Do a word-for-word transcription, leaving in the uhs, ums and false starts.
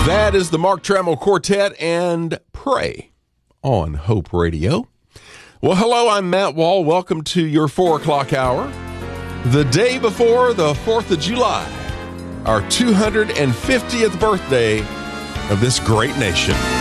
That is the Mark Trammell Quartet and Pray on Hope Radio. Well, hello, I'm Matt Wall. Welcome to your four o'clock hour. The day before the fourth of July, our two hundred fiftieth birthday of this great nation.